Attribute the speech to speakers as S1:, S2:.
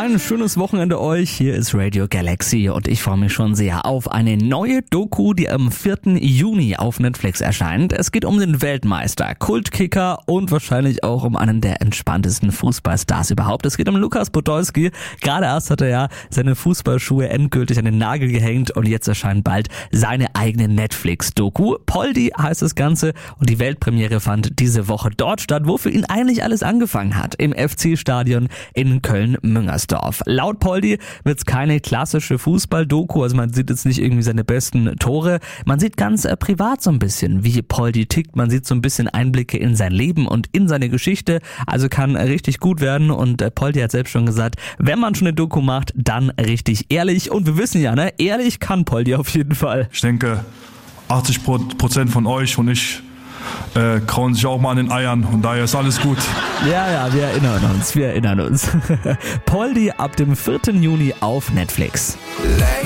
S1: ein schönes Wochenende euch. Hier ist Radio Galaxy und ich freue mich schon sehr auf eine neue Doku, die am 4. Juni auf Netflix erscheint. Es geht um den Weltmeister, Kultkicker und wahrscheinlich auch um einen der entspanntesten Fußballstars überhaupt. Es geht um Lukas Podolski. Gerade erst hat er ja seine Fußballschuhe endgültig an den Nagel gehängt und jetzt erscheint bald seine eigene Netflix-Doku. Poldi heißt das Ganze und die Weltpremiere fand diese Woche dort statt, wo für ihn eigentlich alles angefangen hat. Im FC-Stadion in Köln-Müngersdorf. Laut Poldi wird's keine klassische Fußball-Doku, also man sieht jetzt nicht irgendwie seine besten Tore. Man sieht ganz privat so ein bisschen, wie Poldi tickt. Man sieht so ein bisschen Einblicke in sein Leben und in seine Geschichte. Also kann richtig gut werden und Poldi hat selbst schon gesagt, wenn man schon eine Doku macht, dann richtig ehrlich. Und wir wissen ja, ne, ehrlich kann Poldi auf jeden Fall.
S2: Ich denke, 80% von euch und ich kauen sich auch mal an den Eiern und daher ist alles gut.
S1: Ja, wir erinnern uns. Poldi ab dem 4. Juni auf Netflix.